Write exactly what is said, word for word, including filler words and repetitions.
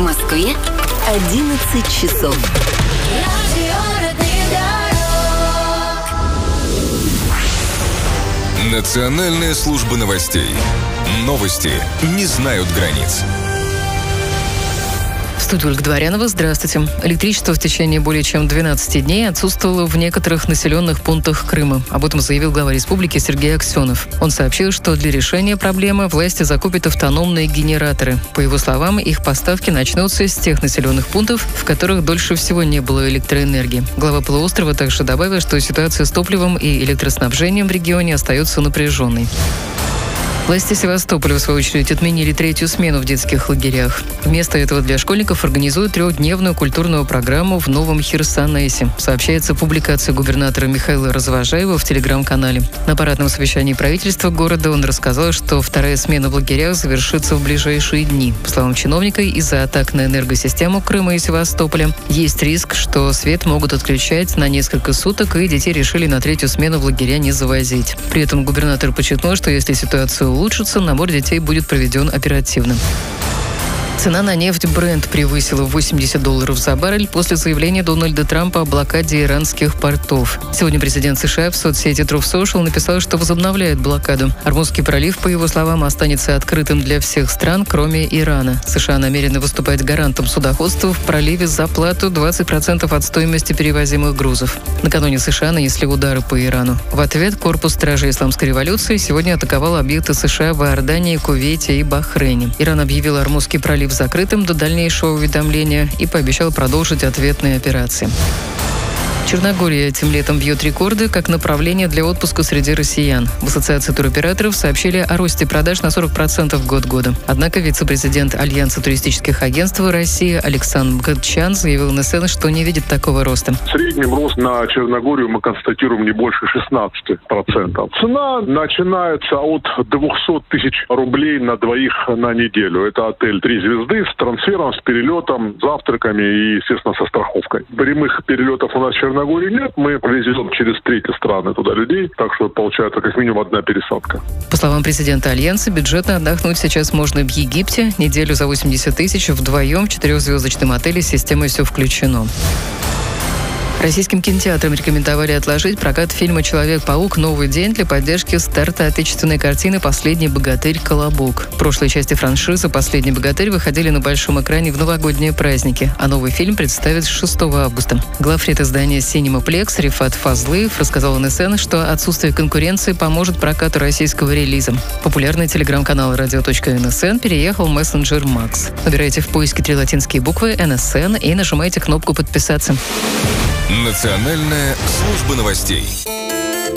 Москве одиннадцать часов. Национальная служба новостей. Новости не знают границ. В студии Ольга Дворянова. Здравствуйте. Электричество в течение более чем двенадцати дней отсутствовало в некоторых населенных пунктах Крыма. Об этом заявил глава республики Сергей Аксенов. Он сообщил, что для решения проблемы власти закупят автономные генераторы. По его словам, их поставки начнутся с тех населенных пунктов, в которых дольше всего не было электроэнергии. Глава полуострова также добавил, что ситуация с топливом и электроснабжением в регионе остается напряженной. Власти Севастополя, в свою очередь, отменили третью смену в детских лагерях. Вместо этого для школьников организуют трехдневную культурную программу в Новом Херсонесе, сообщается в публикации губернатора Михаила Развожаева в телеграм-канале. На парадном совещании правительства города он рассказал, что вторая смена в лагерях завершится в ближайшие дни. По словам чиновника, из-за атак на энергосистему Крыма и Севастополя есть риск, что свет могут отключать на несколько суток, и детей решили на третью смену в лагеря не завозить. При этом губернатор подчеркнул, что если ситуация улучшится, набор детей будет проведен оперативно. Цена на нефть Brent превысила восемьдесят долларов за баррель после заявления Дональда Трампа о блокаде иранских портов. Сегодня президент США в соцсети Truth Social написал, что возобновляет блокаду. Ормузский пролив, по его словам, останется открытым для всех стран, кроме Ирана. США намерены выступать гарантом судоходства в проливе за плату двадцать процентов от стоимости перевозимых грузов. Накануне США нанесли удары по Ирану. В ответ корпус стражей исламской революции сегодня атаковал объекты США в Иордании, Кувейте и Бахрейне. Иран объявил Ормузский пролив закрытым до дальнейшего уведомления и пообещал продолжить ответные операции. Черногория этим летом бьет рекорды как направление для отпуска среди россиян. В Ассоциации туроператоров сообщили о росте продаж на сорок процентов год года. Однако вице-президент Альянса туристических агентств России Александр Гатчан заявил на СН, что не видит такого роста. В среднем рост на Черногорию мы констатируем не больше шестнадцати процентов. Цена начинается от двухсот тысяч рублей на двоих на неделю. Это отель «Три звезды» с трансфером, с перелетом, завтраками и, естественно, со страховкой. Прямых перелетов у нас в Черногории нет, мы везем через третьи страны туда людей, так что получается как минимум одна пересадка. По словам президента Альянса, бюджетно отдохнуть сейчас можно в Египте. Неделю за восемьдесят тысяч вдвоем в четырехзвездочном отеле с системой «Все включено». Российским кинотеатрам рекомендовали отложить прокат фильма «Человек-паук. Новый день» для поддержки старта отечественной картины «Последний богатырь. Колобок». В прошлой части франшизы «Последний богатырь» выходили на большом экране в новогодние праздники, а новый фильм представят шестого августа. Главред издания «Синемаплекс» Рифат Фазлыев рассказал эн эс эн, что отсутствие конкуренции поможет прокату российского релиза. Популярный телеграм-канал радио точка эн эс эн переехал в мессенджер Макс. Набирайте в поиске три латинские буквы эн эс эн и нажимайте кнопку «Подписаться». Национальная служба новостей.